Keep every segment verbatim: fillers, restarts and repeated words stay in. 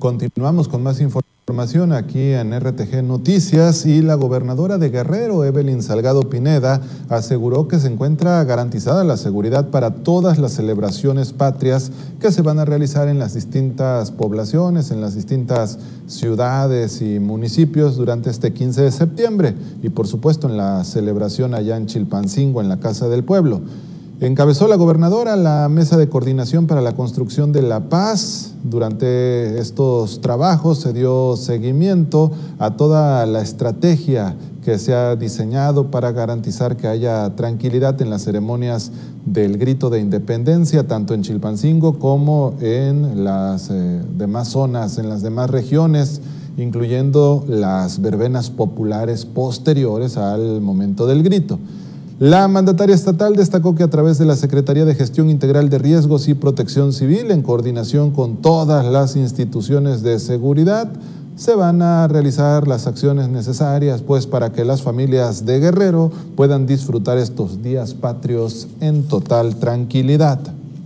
Continuamos con más información aquí en R T G Noticias y la gobernadora de Guerrero, Evelyn Salgado Pineda, aseguró que se encuentra garantizada la seguridad para todas las celebraciones patrias que se van a realizar en las distintas poblaciones, en las distintas ciudades y municipios durante este quince de septiembre y por supuesto en la celebración allá en Chilpancingo, en la Casa del Pueblo. Encabezó la gobernadora la mesa de coordinación para la construcción de la paz. Durante estos trabajos se dio seguimiento a toda la estrategia que se ha diseñado para garantizar que haya tranquilidad en las ceremonias del grito de independencia, tanto en Chilpancingo como en las eh, demás zonas, en las demás regiones, incluyendo las verbenas populares posteriores al momento del grito. La mandataria estatal destacó que a través de la Secretaría de Gestión Integral de Riesgos y Protección Civil, en coordinación con todas las instituciones de seguridad, se van a realizar las acciones necesarias pues para que las familias de Guerrero puedan disfrutar estos días patrios en total tranquilidad.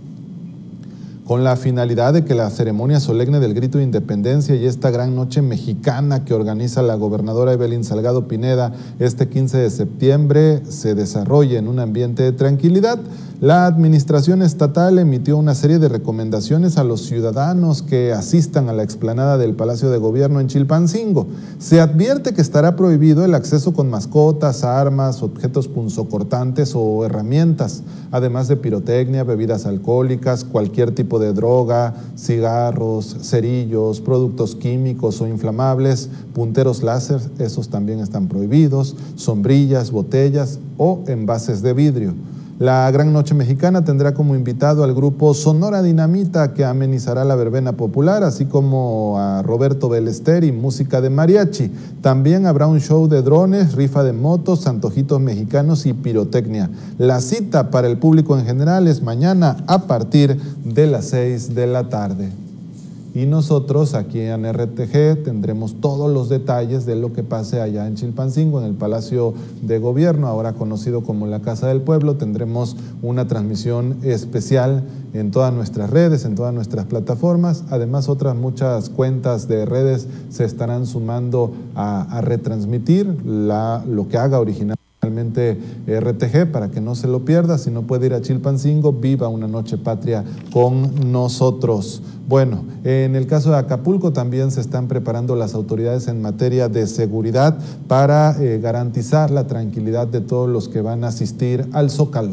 Con la finalidad de que la ceremonia solemne del grito de independencia y esta gran noche mexicana que organiza la gobernadora Evelyn Salgado Pineda este quince de septiembre se desarrolle en un ambiente de tranquilidad, la administración estatal emitió una serie de recomendaciones a los ciudadanos que asistan a la explanada del Palacio de Gobierno en Chilpancingo. Se advierte que estará prohibido el acceso con mascotas, armas, objetos punzocortantes o herramientas, además de pirotecnia, bebidas alcohólicas, cualquier tipo de droga, cigarros, cerillos, productos químicos o inflamables, punteros láser, esos también están prohibidos, sombrillas, botellas o envases de vidrio. La Gran Noche Mexicana tendrá como invitado al grupo Sonora Dinamita, que amenizará la verbena popular, así como a Roberto Belester y música de mariachi. También habrá un show de drones, rifa de motos, antojitos mexicanos y pirotecnia. La cita para el público en general es mañana a partir de las seis de la tarde. Y nosotros aquí en R T G tendremos todos los detalles de lo que pase allá en Chilpancingo, en el Palacio de Gobierno, ahora conocido como la Casa del Pueblo. Tendremos una transmisión especial en todas nuestras redes, en todas nuestras plataformas. Además, otras muchas cuentas de redes se estarán sumando a, a retransmitir la, lo que haga originalmente R T G para que no se lo pierda. Si no puede ir a Chilpancingo, viva una noche patria con nosotros. Bueno, en el caso de Acapulco también se están preparando las autoridades en materia de seguridad para eh, garantizar la tranquilidad de todos los que van a asistir al Zócalo.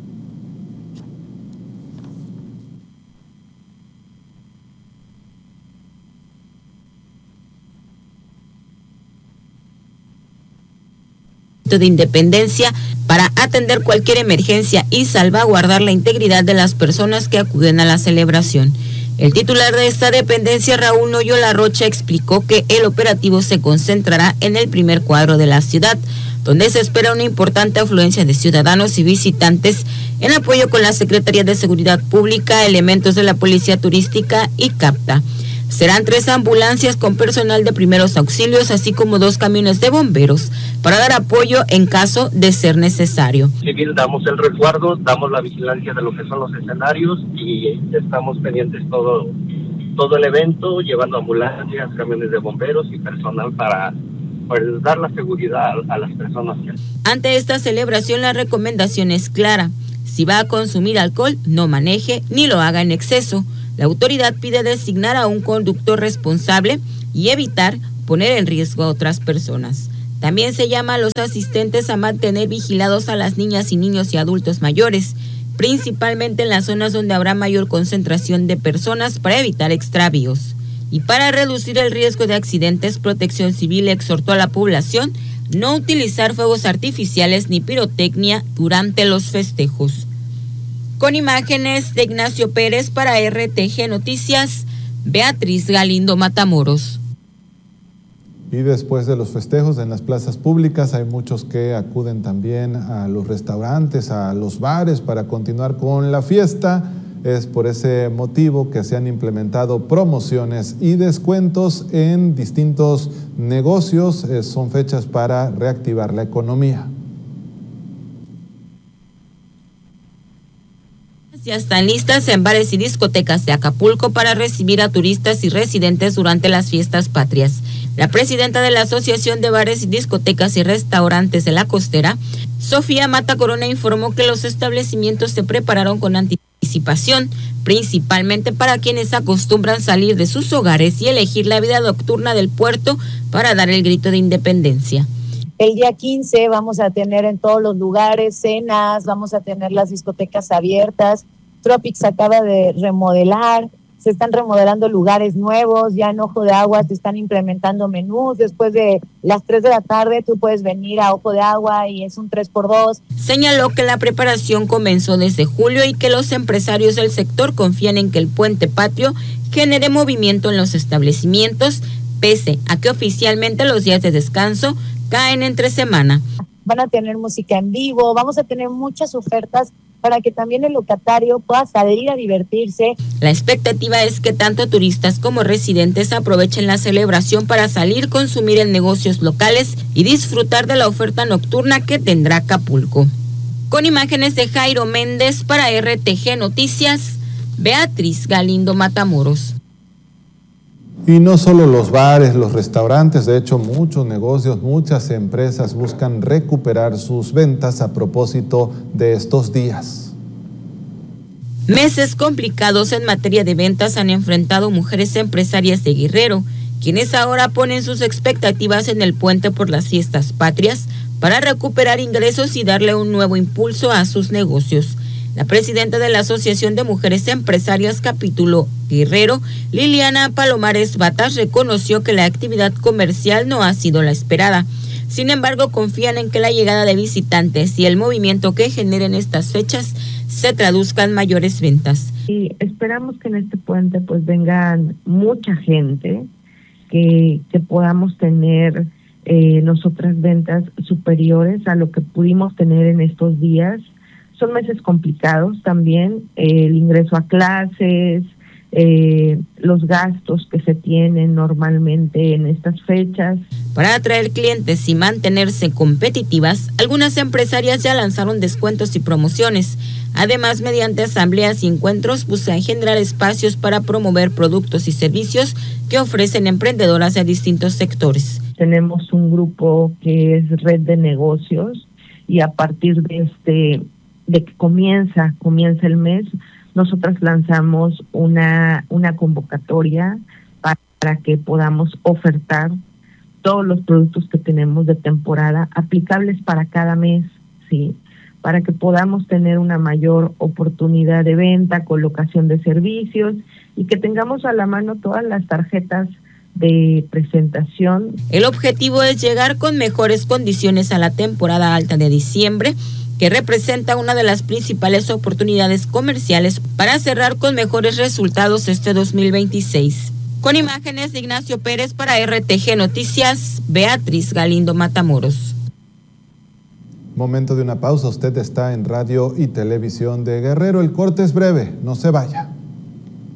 De independencia para atender cualquier emergencia y salvaguardar la integridad de las personas que acuden a la celebración. El titular de esta dependencia, Raúl Noyola Rocha, explicó que el operativo se concentrará en el primer cuadro de la ciudad, donde se espera una importante afluencia de ciudadanos y visitantes en apoyo con la Secretaría de Seguridad Pública, elementos de la Policía Turística y CAPTA. Serán tres ambulancias con personal de primeros auxilios, así como dos camiones de bomberos, para dar apoyo en caso de ser necesario. Civil, damos el resguardo, damos la vigilancia de lo que son los escenarios y estamos pendientes todo, todo el evento, llevando ambulancias, camiones de bomberos y personal para pues, dar la seguridad a, a las personas. Ante esta celebración, la recomendación es clara: si va a consumir alcohol, no maneje ni lo haga en exceso. La autoridad pide designar a un conductor responsable y evitar poner en riesgo a otras personas. También se llama a los asistentes a mantener vigilados a las niñas y niños y adultos mayores, principalmente en las zonas donde habrá mayor concentración de personas para evitar extravíos. Y para reducir el riesgo de accidentes, Protección Civil exhortó a la población no utilizar fuegos artificiales ni pirotecnia durante los festejos. Con imágenes de Ignacio Pérez para R T G Noticias, Beatriz Galindo Matamoros. Y después de los festejos en las plazas públicas, hay muchos que acuden también a los restaurantes, a los bares para continuar con la fiesta. Es por ese motivo que se han implementado promociones y descuentos en distintos negocios. Eh, son fechas para reactivar la economía. Ya están listas en bares y discotecas de Acapulco para recibir a turistas y residentes durante las fiestas patrias. La presidenta de la Asociación de Bares y Discotecas y Restaurantes de la Costera, Sofía Mata Corona, informó que los establecimientos se prepararon con anticipación, principalmente para quienes acostumbran salir de sus hogares y elegir la vida nocturna del puerto para dar el grito de independencia. El día quince vamos a tener en todos los lugares cenas, vamos a tener las discotecas abiertas. Tropics acaba de remodelar, se están remodelando lugares nuevos, ya en Ojo de Agua se están implementando menús. Después de las tres de la tarde tú puedes venir a Ojo de Agua y es un tres por dos. Señaló que la preparación comenzó desde julio y que los empresarios del sector confían en que el puente patrio genere movimiento en los establecimientos, pese a que oficialmente los días de descanso caen entre semana. Van a tener música en vivo, vamos a tener muchas ofertas para que también el locatario pueda salir a divertirse. La expectativa es que tanto turistas como residentes aprovechen la celebración para salir, consumir en negocios locales y disfrutar de la oferta nocturna que tendrá Acapulco. Con imágenes de Jairo Méndez para R T G Noticias, Beatriz Galindo Matamoros. Y no solo los bares, los restaurantes, de hecho muchos negocios, muchas empresas buscan recuperar sus ventas a propósito de estos días. Meses complicados en materia de ventas han enfrentado mujeres empresarias de Guerrero, quienes ahora ponen sus expectativas en el puente por las fiestas patrias para recuperar ingresos y darle un nuevo impulso a sus negocios. La presidenta de la Asociación de Mujeres Empresarias Capítulo Guerrero, Liliana Palomares Batas, reconoció que la actividad comercial no ha sido la esperada. Sin embargo, confían en que la llegada de visitantes y el movimiento que generen estas fechas se traduzca en mayores ventas. Y esperamos que en este puente pues vengan mucha gente, que, que podamos tener eh, nosotras ventas superiores a lo que pudimos tener en estos días. Son meses complicados también, eh, el ingreso a clases, eh, los gastos que se tienen normalmente en estas fechas. Para atraer clientes y mantenerse competitivas, algunas empresarias ya lanzaron descuentos y promociones. Además, mediante asambleas y encuentros buscan generar espacios para promover productos y servicios que ofrecen emprendedoras de distintos sectores. Tenemos un grupo que es Red de Negocios y a partir de este de que comienza, comienza el mes, nosotras lanzamos una, una convocatoria para, para que podamos ofertar todos los productos que tenemos de temporada aplicables para cada mes, sí, para que podamos tener una mayor oportunidad de venta, colocación de servicios y que tengamos a la mano todas las tarjetas de presentación. El objetivo es llegar con mejores condiciones a la temporada alta de diciembre, que representa una de las principales oportunidades comerciales para cerrar con mejores resultados este dos mil veintiséis. Con imágenes de Ignacio Pérez para R T G Noticias, Beatriz Galindo Matamoros. Momento de una pausa, usted está en Radio y Televisión de Guerrero, el corte es breve, no se vaya.